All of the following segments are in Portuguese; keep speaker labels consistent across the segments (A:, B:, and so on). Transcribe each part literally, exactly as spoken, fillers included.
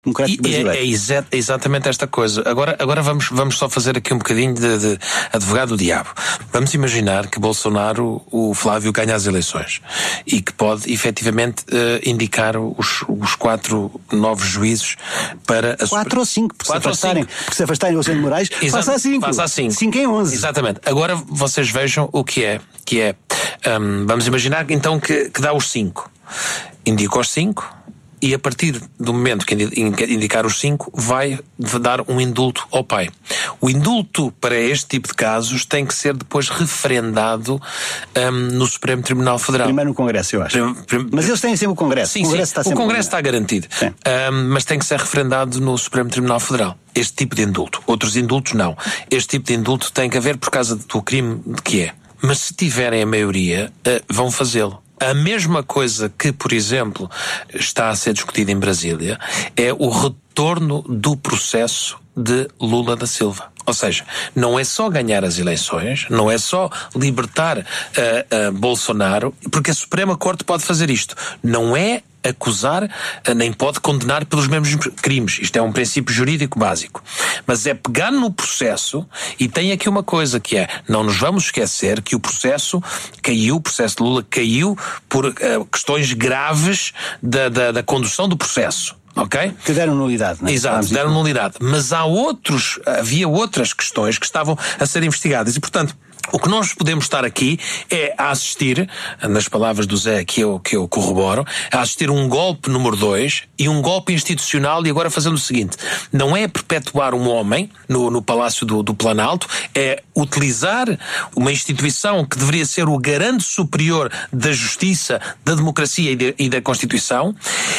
A: democrático
B: e,
A: brasileiro.
B: É, é, exa é exatamente esta coisa. Agora, agora vamos, vamos só fazer aqui um bocadinho de, de advogado do diabo. Vamos imaginar que Bolsonaro, o Flávio, ganha as eleições e que pode efetivamente uh, indicar os, os quatro novos juízes para... A
A: quatro ou cinco, porque
B: quatro
A: se afastarem, porque se afastarem o Alexandre de Moraes, passa a cinco.
B: Passa a cinco.
A: cinco em onze.
B: Exatamente. Agora vocês vejam o que é. Que é um, vamos imaginar então que, que dá os cinco. Indica os cinco e a partir do momento que indicar os cinco vai dar um indulto ao pai. O indulto para este tipo de casos tem que ser depois referendado um, no Supremo Tribunal Federal.
A: Primeiro no Congresso, eu acho. Prim, prim, mas eles têm sempre o Congresso.
B: Sim,
A: o Congresso
B: sim.
A: está, sempre
B: o Congresso está garantido. Um, mas tem que ser referendado no Supremo Tribunal Federal. Este tipo de indulto. Outros indultos não. Este tipo de indulto tem que haver por causa do crime de que é. Mas se tiverem a maioria, uh, vão fazê-lo. A mesma coisa que, por exemplo, está a ser discutida em Brasília é o retorno do processo de Lula da Silva. Ou seja, não é só ganhar as eleições, não é só libertar uh, uh, Bolsonaro, porque a Suprema Corte pode fazer isto. Não é acusar, nem pode condenar pelos mesmos crimes. Isto é um princípio jurídico básico. Mas é pegar no processo, e tem aqui uma coisa que é, não nos vamos esquecer que o processo caiu, o processo de Lula caiu por uh, questões graves da, da, da condução do processo. Ok?
A: Que deram nulidade, não é?
B: Exato, deram nulidade. Mas há outros, havia outras questões que estavam a ser investigadas e, portanto, o que nós podemos estar aqui é a assistir, nas palavras do Zé que eu, que eu corroboro, a assistir um golpe número dois e um golpe institucional, e agora fazendo o seguinte, não é perpetuar um homem no, no Palácio do, do Planalto, é utilizar uma instituição que deveria ser o garante superior da justiça, da democracia e, de, e da Constituição,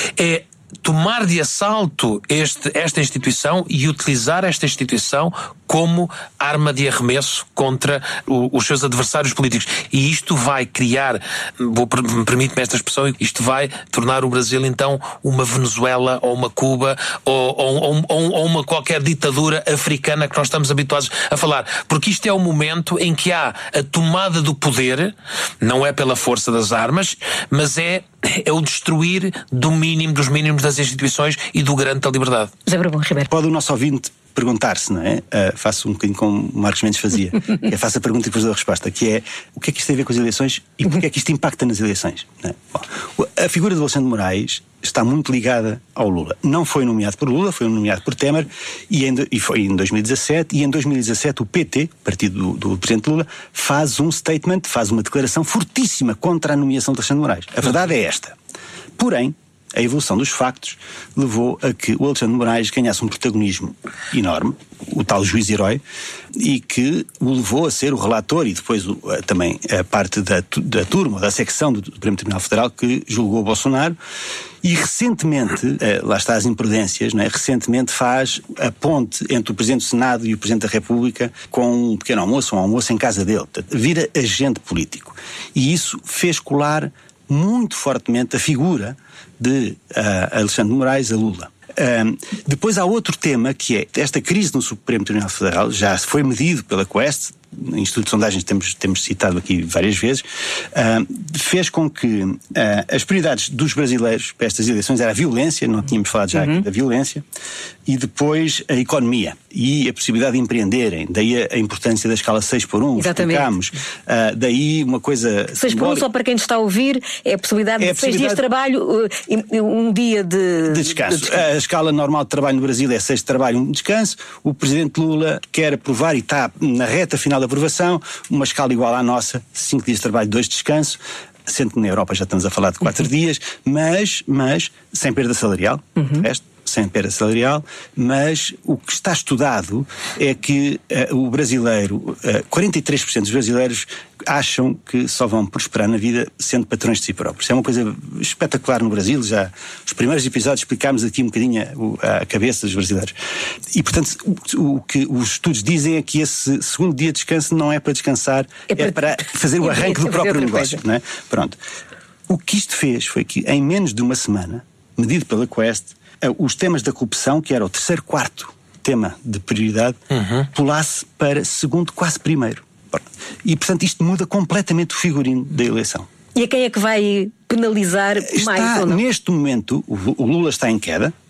B: é tomar de assalto este, esta instituição e utilizar esta instituição como arma de arremesso contra o, os seus adversários políticos. E isto vai criar, vou, permite-me esta expressão, isto vai tornar o Brasil então uma Venezuela ou uma Cuba ou, ou, ou, ou uma qualquer ditadura africana que nós estamos habituados a falar. Porque isto é o momento em que há a tomada do poder, não é pela força das armas, mas é, é o destruir do mínimo dos mínimos das instituições e do garante da liberdade.
C: José Bourbon Ribeiro.
A: Pode o nosso ouvinte perguntar-se, não é? Uh, faço um bocadinho como o Marcos Mendes fazia. É, faço a pergunta e depois dou a resposta, que é o que é que isto tem a ver com as eleições e porque é que isto impacta nas eleições? Não é? Bom, a figura de Alexandre de Moraes está muito ligada ao Lula. Não foi nomeado por Lula, foi nomeado por Temer e, em, e foi em dois mil e dezassete, e em dois mil e dezassete o P T, partido do, do Presidente Lula, faz um statement, faz uma declaração fortíssima contra a nomeação de Alexandre de Moraes. A verdade é esta. Porém, a evolução dos factos levou a que o Alexandre de Moraes ganhasse um protagonismo enorme, o tal juiz-herói, e que o levou a ser o relator e depois o, também a parte da, da turma, da secção do Supremo Tribunal Federal que julgou Bolsonaro. E recentemente, lá está as imprudências, não é? Recentemente faz a ponte entre o Presidente do Senado e o Presidente da República com um pequeno almoço, um almoço em casa dele. Vira agente político. E isso fez colar muito fortemente a figura de uh, Alexandre de Moraes a Lula. Um, depois há outro tema que é esta crise no Supremo Tribunal Federal, já foi medido pela Quest, Instituto de Sondagens temos, temos citado aqui várias vezes, uh, fez com que uh, as prioridades dos brasileiros para estas eleições era a violência, não tínhamos falado já
C: uhum.
A: aqui da violência, e depois a economia e a possibilidade de empreenderem, daí a, a importância da escala seis por um, explicámos, uh, daí uma coisa...
C: seis por um, só para quem nos está a ouvir, é a possibilidade é de seis dias de trabalho, uh, um dia de,
A: de, descanso.
C: de descanso.
A: A escala normal de trabalho no Brasil é seis de trabalho, um de descanso. O Presidente Lula quer aprovar e está na reta final da aprovação, uma escala igual à nossa, cinco dias de trabalho, dois de descanso, sendo que na Europa já estamos a falar de quatro uhum. dias, mas, mas sem perda salarial, uhum. resto, sem perda salarial, mas o que está estudado é que uh, o brasileiro, uh, quarenta e três por cento dos brasileiros acham que só vão prosperar na vida sendo patrões de si próprios. É uma coisa espetacular no Brasil, já os primeiros episódios explicámos aqui um bocadinho a, a cabeça dos brasileiros. E, portanto, o, o que os estudos dizem é que esse segundo dia de descanso não é para descansar, é para, é para fazer o arranque do próprio negócio. Não é? Pronto. O que isto fez foi que, em menos de uma semana, medido pela Quest, os temas da corrupção, que era o terceiro, quarto tema de prioridade, uhum. pulasse para segundo, quase primeiro. E, portanto, isto muda completamente o figurino da eleição.
C: E a quem é que vai penalizar
A: está,
C: mais ou não?
A: Neste momento, o Lula está em queda,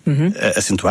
A: uhum. acentuado.